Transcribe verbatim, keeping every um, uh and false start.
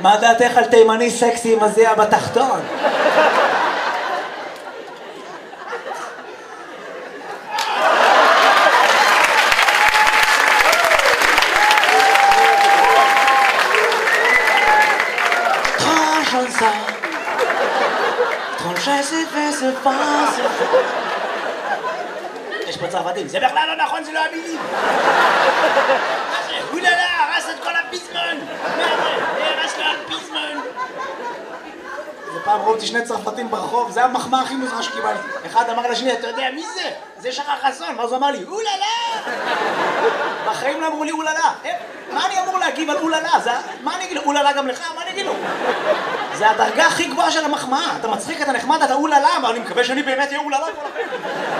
מה דעתך על תימני סקסי עם הזיע בתחתון? יש פה צרפתים, זה בכלל לא נכון, זה לא המילים. אוללה, הרס את כל הפיזמון. הרס לו הפיזמון. פעם ראו אותי שני צרפתים ברחוב, זה המחמאה הכי מוזרה שקיבלתי. אחד אמר לשני, אתה יודע מי זה? זה שחר חסון. ואז הוא אמר לי, אוללה! בחיים לא אמרו לי אוללה. מה אני אמור להגיב על אוללה? מה אני אגיד לו? אוללה גם לך? מה אני אגיד לו? זה הדרגה הכי גבוהה של המחמאה. אתה מצחיק, אתה נחמד, אתה אוללה, אבל אני מקווה שאני באמת אהיה אוללה.